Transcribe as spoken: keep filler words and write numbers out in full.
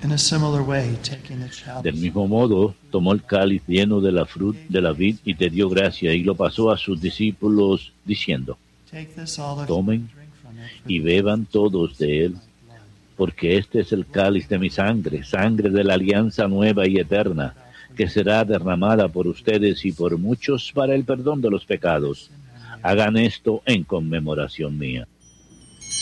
In a similar way, taking the chalice. Del mismo modo, tomó el cáliz lleno de la frut de la vid y te dio gracia y lo pasó a sus discípulos diciendo: Take this, all of you, tomen and drink from it, for y this beban todos is de él, my blood. porque este es el cáliz de mi sangre, sangre de la alianza nueva y eterna, que será derramada por ustedes y por muchos para el perdón de los pecados. Hagan esto en conmemoración mía.